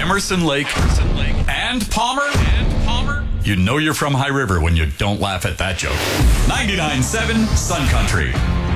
Emerson Lake, and Palmer. You know you're from High River when you don't laugh at that joke. 99.7 Sun Country.